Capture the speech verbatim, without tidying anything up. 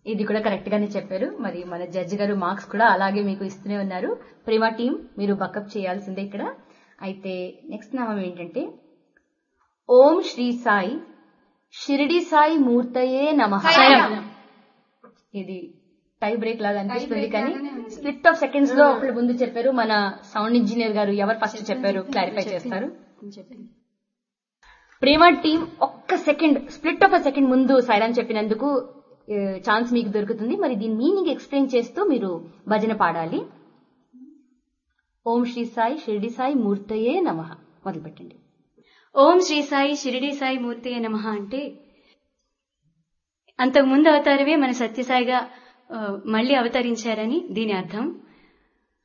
ఇది కూడా కరెక్ట్ గానే చెప్పారు. మరి మన జడ్జి గారు మార్క్స్ కూడా అలాగే మీకు ఇస్తూనే ఉన్నారు. ప్రేమ టీం మీరు బకప్ చేయాల్సిందే ఇక్కడ. అయితే నెక్స్ట్ నామం ఏంటంటే ఓం శ్రీ సాయి షిరిడి సాయి మూర్తయే నమః. ఇది టై బ్రేక్ లాగా అనిపిస్తుంది కానీ స్ప్లిట్ ఆఫ్ సెకండ్స్ లో ఒకళ్ళు ముందు చెప్పారు. మన సౌండ్ ఇంజనీర్ గారు ఎవరు ఫస్ట్ చెప్పారు క్లారిఫై చేస్తారు. ప్రేమ టీం ఒక్క second split of a second ముందు సాయిరాం చెప్పినందుకు ఛాన్స్ మీకు దొరుకుతుంది. మరి దీని మీనింగ్ ఎక్స్ప్లెయిన్ చేస్తూ మీరు భజన పాడాలి. ఓం శ్రీ సాయి షిరిడి సాయి మూర్తయే నమః మొదలు పెట్టండి. ఓం శ్రీ సాయి షిరిడి సాయి మూర్తయే నమః అంటే అంతకు ముందు అవతారమే మన సత్యసాయిగా మళ్లీ అవతరించారని దీని అర్థం.